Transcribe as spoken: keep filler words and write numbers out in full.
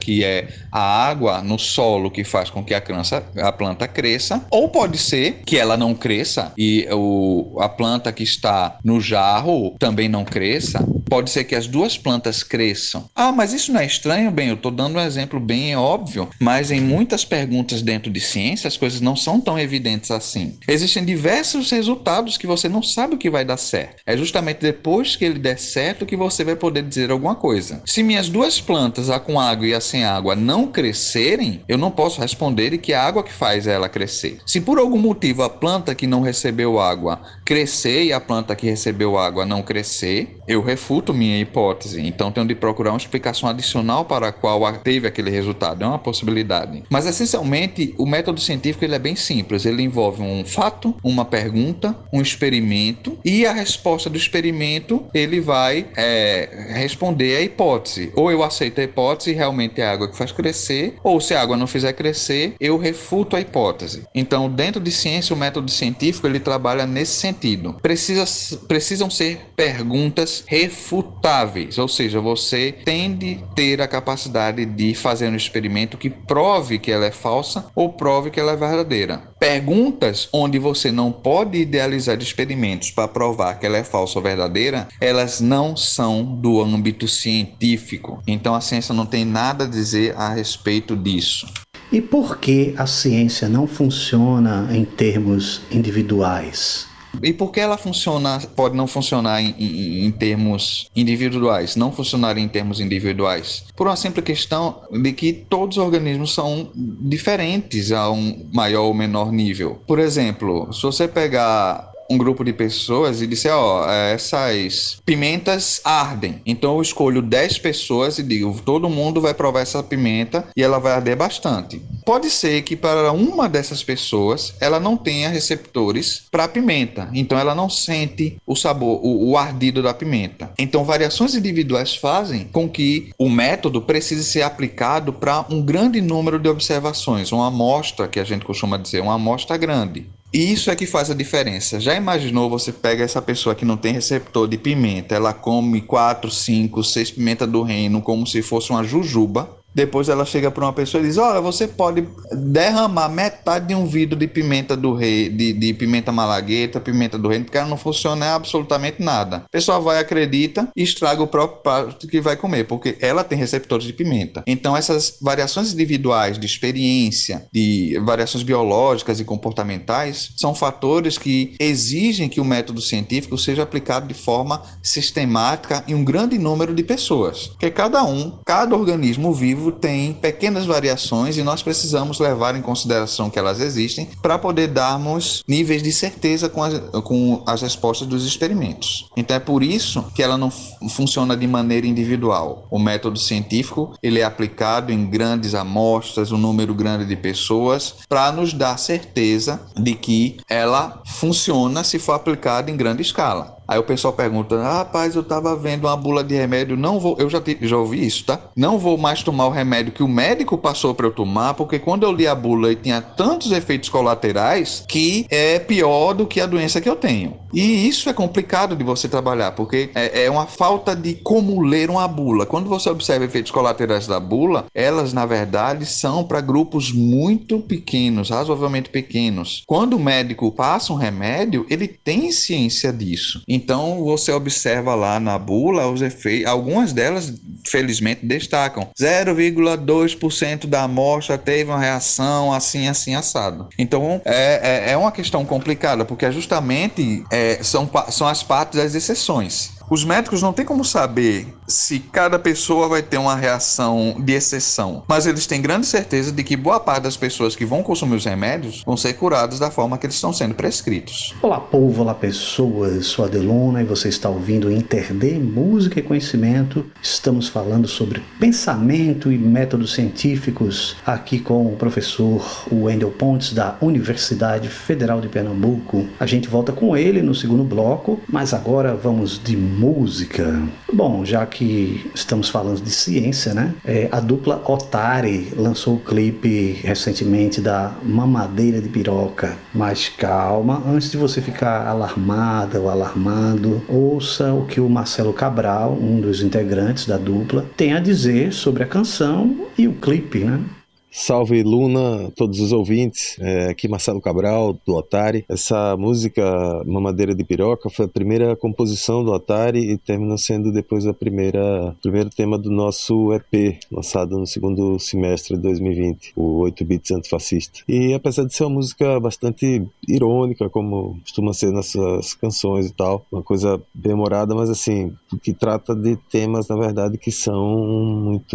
que é a água no solo que faz com que a, crança, a planta cresça, ou pode ser que ela não cresça e o, a planta que está no jarro também não cresça. Pode ser que as duas plantas cresçam. Ah, mas isso não é estranho? Bem, eu estou dando um exemplo bem óbvio, mas em muitas perguntas dentro de ciência as coisas não são tão evidentes assim. Existem diversos resultados que você não sabe o que vai dar certo. É justamente depois que ele der certo que você vai poder dizer alguma coisa. Se minhas duas plantas, a com água e a sem água, não crescerem, eu não posso responder que é a água que faz ela crescer. Se por algum motivo a planta que não recebeu água crescer e a planta que recebeu água não crescer, eu refuto minha hipótese. Então tenho de procurar uma explicação adicional para a qual teve aquele resultado. É uma possibilidade. Mas essencialmente o método científico ele é bem simples. Ele envolve um fato, uma pergunta, um experimento, e a resposta do experimento ele vai é, responder a hipótese. Ou eu aceito a hipótese e realmente é a água que faz crescer, ou se a água não fizer crescer, eu refuto a hipótese. Então dentro de ciência o método científico ele trabalha nesse sentido. Precisa, precisam ser perguntas refutáveis, ou seja, você tem de ter a capacidade de fazer um experimento que prove que ela é falsa ou prove que ela é verdadeira. Perguntas onde você não pode idealizar experimentos para provar que ela é falsa ou verdadeira, elas não são do âmbito científico. Então a ciência não tem nada a dizer a respeito disso. E por que a ciência não funciona em termos individuais? E por que ela funciona, pode não funcionar em, em, em termos individuais, não funcionar em termos individuais? Por uma simples questão de que todos os organismos são diferentes a um maior ou menor nível. Por exemplo, se você pegar um grupo de pessoas e disser, ó, essas pimentas ardem. Então eu escolho dez pessoas e digo, todo mundo vai provar essa pimenta e ela vai arder bastante. Pode ser que para uma dessas pessoas ela não tenha receptores para a pimenta, então ela não sente o sabor, o, o ardido da pimenta. Então variações individuais fazem com que o método precise ser aplicado para um grande número de observações, uma amostra que a gente costuma dizer, uma amostra grande. E isso é que faz a diferença. Já imaginou, você pega essa pessoa que não tem receptor de pimenta, ela come quatro, cinco, seis pimentas do reino como se fosse uma jujuba. Depois ela chega para uma pessoa e diz, olha, você pode derramar metade de um vidro de pimenta do rei, de, de pimenta malagueta, pimenta do reino, porque ela não funciona absolutamente nada. A pessoa vai, acredita e estraga o próprio prato que vai comer, porque ela tem receptores de pimenta. Então essas variações individuais de experiência, de variações biológicas e comportamentais, são fatores que exigem que o método científico seja aplicado de forma sistemática em um grande número de pessoas. Porque cada um, cada organismo vivo tem pequenas variações e nós precisamos levar em consideração que elas existem para poder darmos níveis de certeza com as, com as respostas dos experimentos. Então é por isso que ela não f- funciona de maneira individual. O método científico ele é aplicado em grandes amostras, um número grande de pessoas, para nos dar certeza de que ela funciona se for aplicada em grande escala. Aí o pessoal pergunta, ah, rapaz, eu tava vendo uma bula de remédio, não vou, eu já, te, já ouvi isso, tá? Não vou mais tomar o remédio que o médico passou para eu tomar, porque quando eu li a bula e tinha tantos efeitos colaterais que é pior do que a doença que eu tenho. E isso é complicado de você trabalhar, porque é, é uma falta de como ler uma bula. Quando você observa efeitos colaterais da bula, elas, na verdade, são para grupos muito pequenos, razoavelmente pequenos. Quando o médico passa um remédio, ele tem ciência disso. Então você observa lá na bula os efeitos, algumas delas felizmente destacam zero vírgula dois por cento da amostra teve uma reação assim, assim, assado. Então é, é, é uma questão complicada, porque justamente é, são, são as partes das exceções. Os médicos não têm como saber se cada pessoa vai ter uma reação de exceção, mas eles têm grande certeza de que boa parte das pessoas que vão consumir os remédios vão ser curadas da forma que eles estão sendo prescritos. Olá povo, olá pessoas, sou Adelona e você está ouvindo Interd Música e Conhecimento. Estamos falando sobre pensamento e métodos científicos aqui com o professor Wendel Pontes da Universidade Federal de Pernambuco. A gente volta com ele no segundo bloco, mas agora vamos de música. Bom, já que que estamos falando de ciência, né? É, a dupla Otári lançou o clipe recentemente da Mamadeira de Piroca. Mas calma, antes de você ficar alarmada ou alarmado, ouça o que o Marcelo Cabral, um dos integrantes da dupla, tem a dizer sobre a canção e o clipe, né? Salve Luna, todos os ouvintes, é, aqui Marcelo Cabral, do Otári. Essa música Mamadeira de Piroca foi a primeira composição do Otári e terminou sendo depois a primeira primeiro tema do nosso E P, lançado no segundo semestre de dois mil e vinte, o oito bits Antifascista. E apesar de ser uma música bastante irônica, como costuma ser nessas canções e tal, uma coisa bem humorada, mas assim, que trata de temas, na verdade, que são muito